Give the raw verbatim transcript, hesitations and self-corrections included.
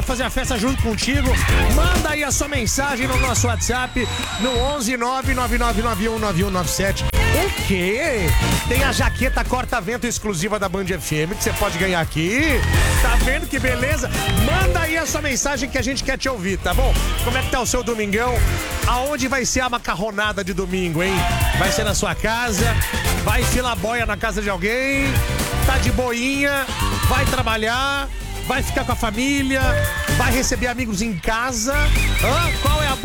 fazer a festa junto contigo. Manda aí a sua mensagem no nosso WhatsApp no onze nove nove nove nove um nove um nove sete. O quê? Tem a jaqueta corta-vento exclusiva da Band F M que você pode ganhar aqui. Tá vendo que beleza? Manda aí a sua mensagem que a gente quer te ouvir, tá bom? Como é que tá o seu domingão? Aonde vai ser a macarronada de domingo, hein? Vai ser na sua casa? Vai filar boia na casa de alguém? Tá de boinha? Vai trabalhar? Vai ficar com a família? Vai receber amigos em casa? Hã? Qual é a